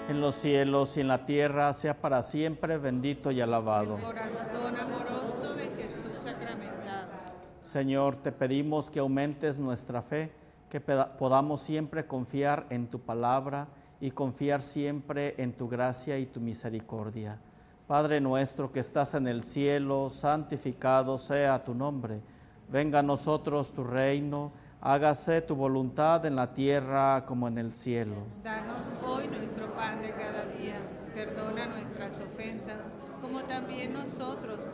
en los cielos y en la tierra, sea para siempre bendito y alabado. Corazón amoroso de Jesús sacramentado. Señor, te pedimos que aumentes nuestra fe, que podamos siempre confiar en tu palabra y confiar siempre en tu gracia y tu misericordia. Padre nuestro que estás en el cielo, santificado sea tu nombre. Venga a nosotros tu reino, hágase tu voluntad en la tierra como en el cielo. Danos hoy nuestro pan de cada día. Perdona nuestras ofensas, como también nosotros